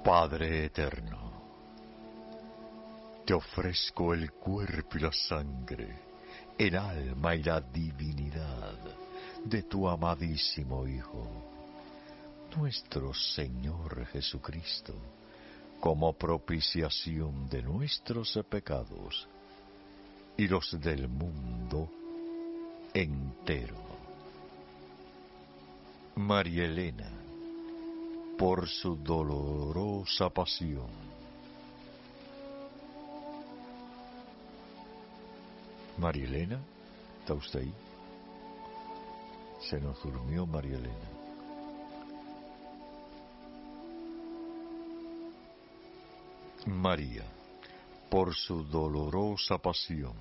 Padre eterno, te ofrezco el cuerpo y la sangre, el alma y la divinidad de tu amadísimo Hijo, nuestro Señor Jesucristo, como propiciación de nuestros pecados y los del mundo entero. María Elena, por su dolorosa pasión. María Elena, ¿está usted ahí? Se nos durmió María Elena. María, por su dolorosa pasión.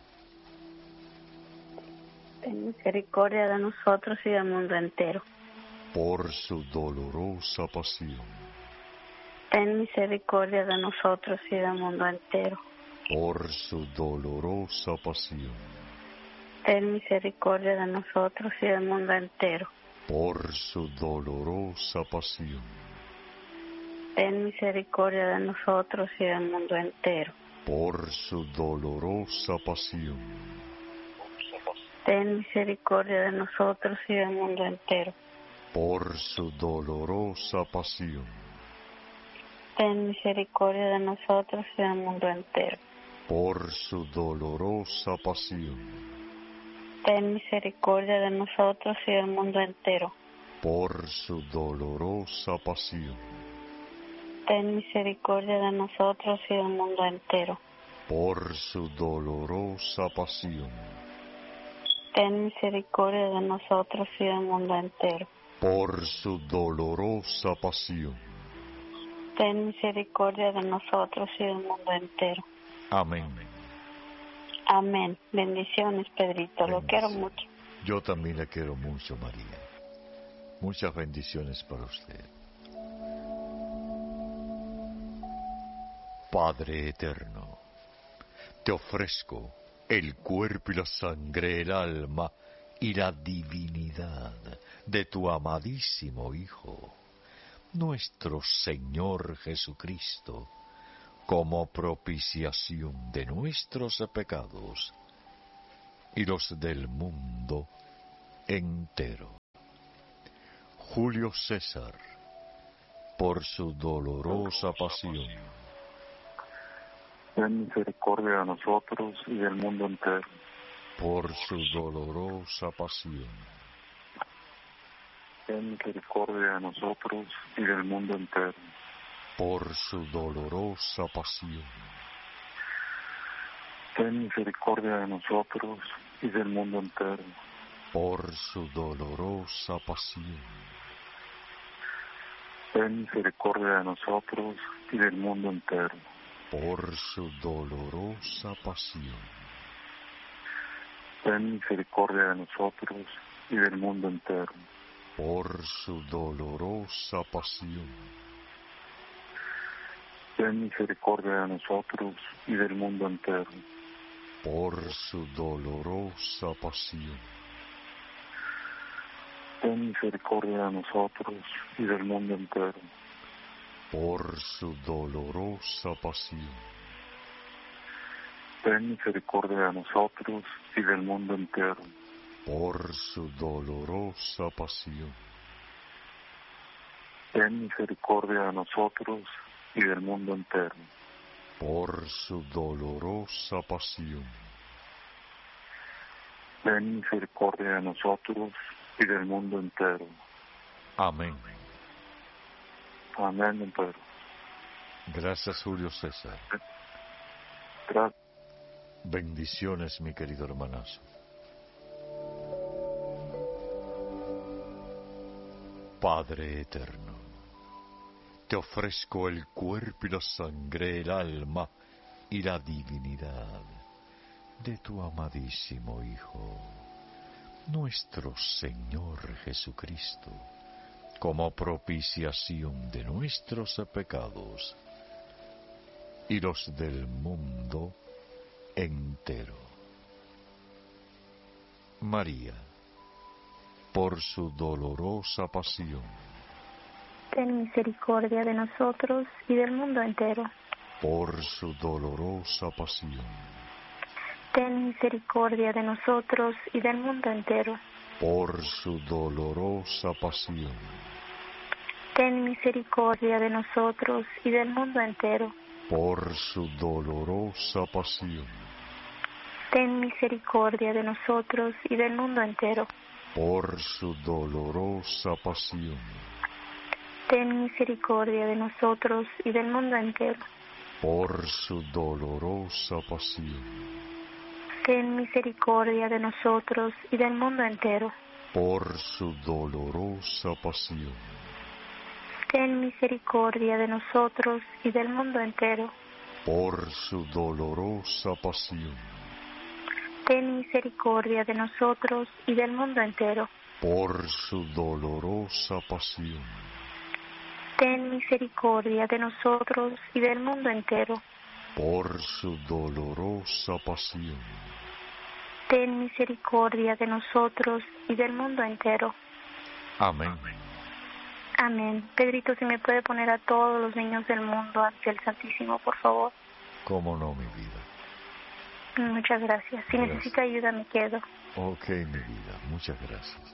Ten misericordia de nosotros y del mundo entero. Por su dolorosa pasión. Ten misericordia de nosotros y del mundo entero. Por su dolorosa pasión. Ten misericordia de nosotros y del mundo entero. Por su dolorosa pasión. Ten misericordia de nosotros y del mundo entero. Por su dolorosa pasión. Ten misericordia de nosotros y del mundo entero. Por su dolorosa pasión. Ten misericordia de nosotros y del mundo entero. Por su dolorosa pasión. Ten misericordia de nosotros y del mundo entero. Por su dolorosa pasión. Ten misericordia de nosotros y del mundo entero. Por su dolorosa pasión. Ten misericordia de nosotros y del mundo entero. Por su dolorosa pasión. Ten misericordia de nosotros y del mundo entero. Amén. Amén. Bendiciones, Pedrito. Lo quiero mucho. Yo también le quiero mucho, María. Muchas bendiciones para usted. Padre eterno, te ofrezco el cuerpo y la sangre, el alma y la divinidad de tu amadísimo Hijo, nuestro Señor Jesucristo, como propiciación de nuestros pecados y los del mundo entero. Julio César, por su dolorosa pasión. Ten misericordia de nosotros y del mundo entero. Por su dolorosa pasión. Ten misericordia de nosotros y del mundo entero. Por su dolorosa pasión. Ten misericordia de nosotros y del mundo entero. Por su dolorosa pasión. Ten misericordia de nosotros y del mundo entero. Por su dolorosa pasión. Ten misericordia de nosotros y del mundo entero. Por su dolorosa pasión. Ten misericordia de nosotros y del mundo entero. Por su dolorosa pasión. Ten misericordia de nosotros y del mundo entero. Por su dolorosa pasión. Ten misericordia de nosotros y del mundo entero. Por su dolorosa pasión. Ten misericordia de nosotros y del mundo entero. Por su dolorosa pasión. Ten misericordia de nosotros y del mundo entero. Amén. Amén, Pedro. Gracias, Julio César. Gracias. Bendiciones, mi querido hermanazo. Padre eterno, te ofrezco el cuerpo y la sangre, el alma y la divinidad de tu amadísimo Hijo, nuestro Señor Jesucristo, como propiciación de nuestros pecados y los del mundo entero. María, por su dolorosa pasión. ten misericordia de nosotros y del mundo entero. por su dolorosa pasión, Ten misericordia de nosotros y del mundo entero. por su dolorosa pasión, Ten misericordia de nosotros y del mundo entero. por su dolorosa pasión, Ten misericordia de nosotros y del mundo entero. por su dolorosa pasión, Ten misericordia de nosotros y del mundo entero. por su dolorosa pasión, Ten misericordia de nosotros y del mundo entero. por su dolorosa pasión, Ten misericordia de nosotros y del mundo entero. por su dolorosa pasión, Ten misericordia de nosotros y del mundo entero. por su dolorosa pasión, Ten misericordia de nosotros y del mundo entero. por su dolorosa pasión, Ten misericordia de nosotros y del mundo entero. amén. Amén. Pedrito, si me puede poner a todos los niños del mundo ante el Santísimo, por favor. Cómo no, mi vida. Muchas gracias. Si Gracias. necesita ayuda, me quedo. Ok, mi vida, muchas gracias.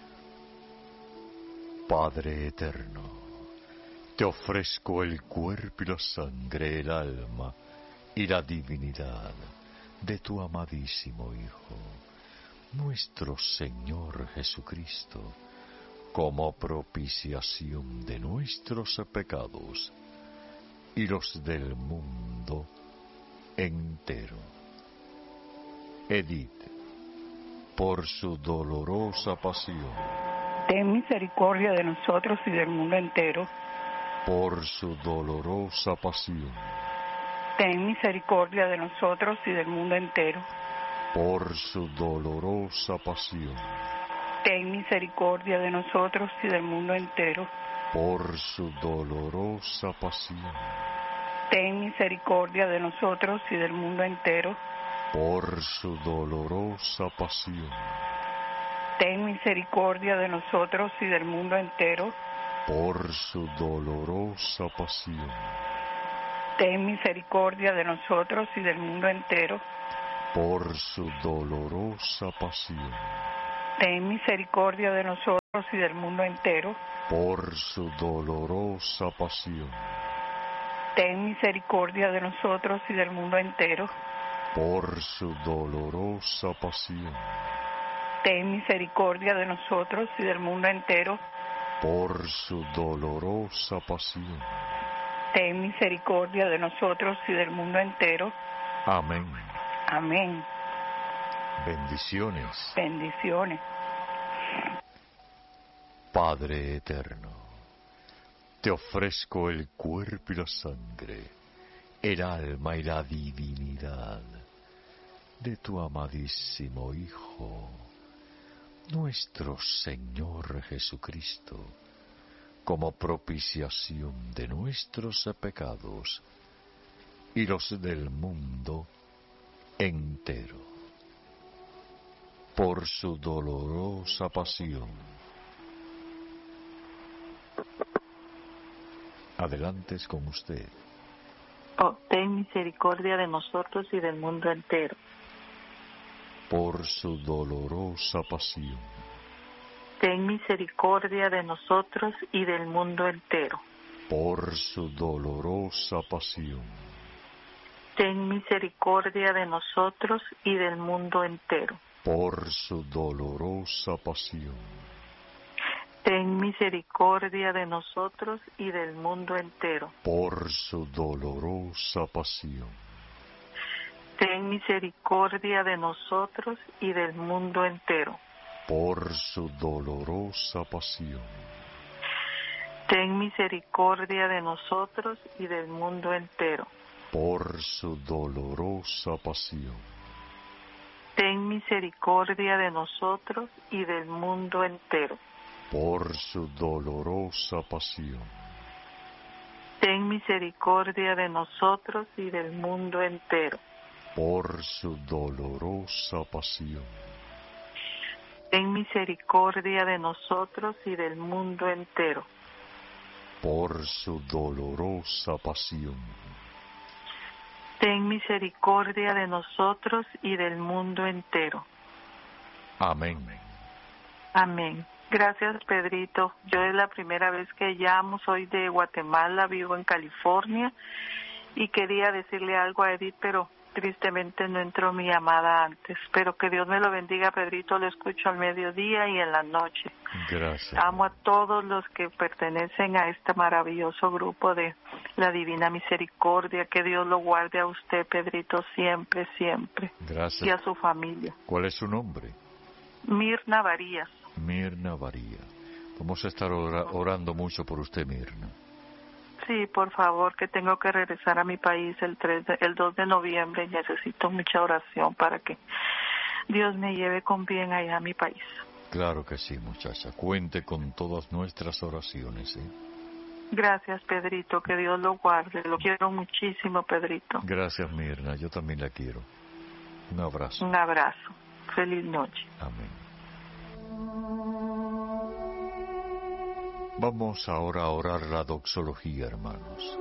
Padre eterno, te ofrezco el cuerpo y la sangre, el alma y la divinidad de tu amadísimo Hijo, nuestro Señor Jesucristo, como propiciación de nuestros pecados y los del mundo entero. Edith, por su dolorosa pasión, ten misericordia de nosotros y del mundo entero. por su dolorosa pasión, Ten misericordia de nosotros y del mundo entero. por su dolorosa pasión, Ten misericordia de nosotros y del mundo entero. por su dolorosa pasión, Ten misericordia de nosotros y del mundo entero. por su dolorosa pasión, Ten misericordia de nosotros y del mundo entero. por su dolorosa pasión, Ten misericordia de nosotros y del mundo entero. por su dolorosa pasión, Ten misericordia de nosotros y del mundo entero. por su dolorosa pasión, Ten misericordia de nosotros y del mundo entero. por su dolorosa pasión, Ten misericordia de nosotros y del mundo entero. por su dolorosa pasión. Ten misericordia de nosotros y del mundo entero. Amén. Amén. Bendiciones. Bendiciones. Padre eterno, te ofrezco el cuerpo y la sangre, el alma y la divinidad de tu amadísimo Hijo, nuestro Señor Jesucristo, como propiciación de nuestros pecados y los del mundo entero. Por su dolorosa pasión. Adelante es con usted. Oh, ten misericordia de nosotros y del mundo entero. Por su dolorosa pasión. Ten misericordia de nosotros y del mundo entero. Por su dolorosa pasión. Ten misericordia de nosotros y del mundo entero. Por su dolorosa pasión. Ten misericordia de nosotros y del mundo entero. Por su dolorosa pasión. Ten misericordia de nosotros y del mundo entero. Por su dolorosa pasión. Ten misericordia de nosotros y del mundo entero. Por su dolorosa pasión. Ten misericordia de nosotros y del mundo entero. Por su dolorosa pasión. Ten misericordia de nosotros y del mundo entero. Por su dolorosa pasión. Ten misericordia de nosotros y del mundo entero. por su dolorosa pasión, ten misericordia de nosotros y del mundo entero. amén. Amén. Gracias, Pedrito. Yo es la primera vez que llamo, soy de Guatemala, vivo en California y quería decirle algo a Edith, pero tristemente no entró mi llamada antes. Pero que Dios me lo bendiga, Pedrito, lo escucho al mediodía y en la noche. Gracias. Amo a todos los que pertenecen a este maravilloso grupo de la Divina Misericordia. Que Dios lo guarde a usted, Pedrito, siempre, siempre. Gracias. Y a su familia. ¿Cuál es su nombre? Mirna Varías. Mirna Varía. Vamos a estar orando mucho por usted, Mirna. Sí, por favor, que tengo que regresar a mi país el 2 de noviembre. Necesito mucha oración para que Dios me lleve con bien allá a mi país. Claro que sí, muchacha. Cuente con todas nuestras oraciones, ¿eh? Gracias, Pedrito, que Dios lo guarde. Lo quiero muchísimo, Pedrito. Gracias, Mirna. Yo también la quiero. Un abrazo. Un abrazo. Feliz noche. Amén. Vamos ahora a orar la doxología, hermanos.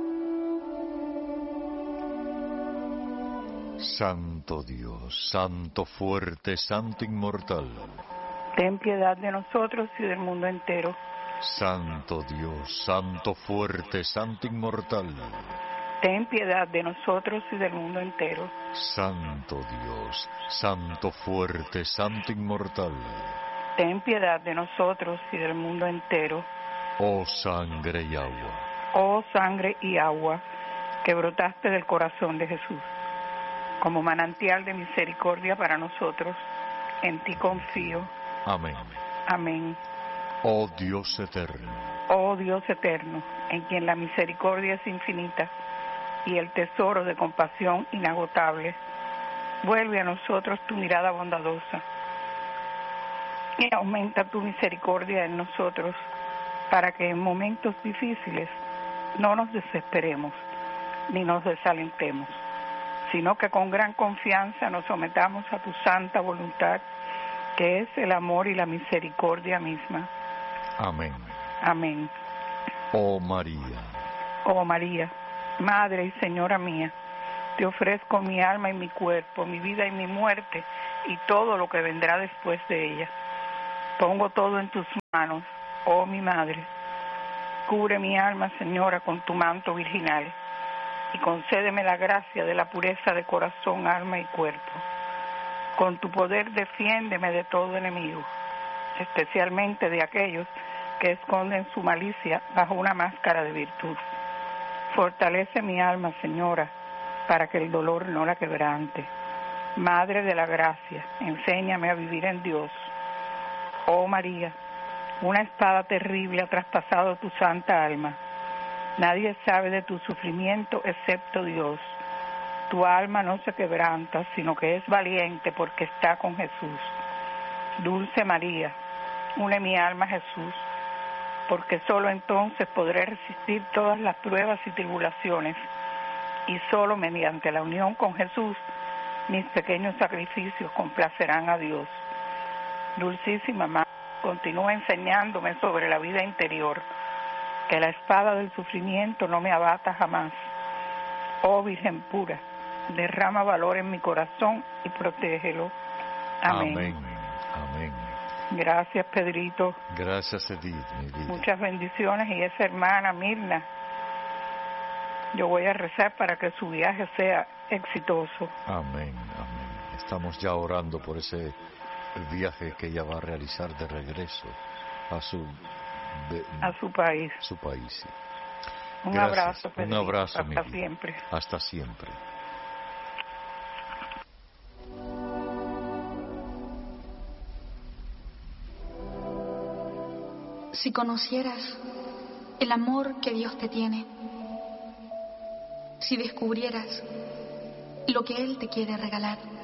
Santo Dios, Santo fuerte, Santo inmortal. Ten piedad de nosotros y del mundo entero. Santo Dios, Santo fuerte, Santo inmortal. Ten piedad de nosotros y del mundo entero. Santo Dios, Santo fuerte, Santo inmortal. Ten piedad de nosotros y del mundo entero. Oh sangre y agua. Oh sangre y agua que brotaste del corazón de Jesús, como manantial de misericordia para nosotros, en ti confío. Amén. Amén. Oh Dios eterno. Oh Dios eterno, en quien la misericordia es infinita y el tesoro de compasión inagotable, vuelve a nosotros tu mirada bondadosa y aumenta tu misericordia en nosotros, para que en momentos difíciles no nos desesperemos ni nos desalentemos, sino que con gran confianza nos sometamos a tu santa voluntad, que es el amor y la misericordia misma. Amén. Amén. Oh María. Oh María, Madre y Señora mía, te ofrezco mi alma y mi cuerpo, mi vida y mi muerte, y todo lo que vendrá después de ella. Pongo todo en tus manos, oh mi Madre. Cubre mi alma, Señora, con tu manto virginal, y concédeme la gracia de la pureza de corazón, alma y cuerpo. Con tu poder defiéndeme de todo enemigo, especialmente de aquellos que esconden su malicia bajo una máscara de virtud. Fortalece mi alma, Señora, para que el dolor no la quebrante. Madre de la gracia, enséñame a vivir en Dios. Oh María, una espada terrible ha traspasado tu santa alma. Nadie sabe de tu sufrimiento excepto Dios. Tu alma no se quebranta, sino que es valiente porque está con Jesús. Dulce María, une mi alma a Jesús, porque solo entonces podré resistir todas las pruebas y tribulaciones, y solo mediante la unión con Jesús mis pequeños sacrificios complacerán a Dios. Dulcísima Madre, continúa enseñándome sobre la vida interior, que la espada del sufrimiento no me abata jamás. Oh Virgen pura, derrama valor en mi corazón y protégelo. Amén. Amén. Amén. Gracias, Pedrito. Gracias, Edith, mi vida. Muchas bendiciones, y esa hermana Mirna, yo voy a rezar para que su viaje sea exitoso. Amén, amén. Estamos ya orando por ese viaje que ella va a realizar de regreso a su país. Su país, sí. Un Gracias. abrazo, Pedrito. Un abrazo, mi hasta vida. siempre. Hasta siempre. Si conocieras el amor que Dios te tiene, si descubrieras lo que Él te quiere regalar,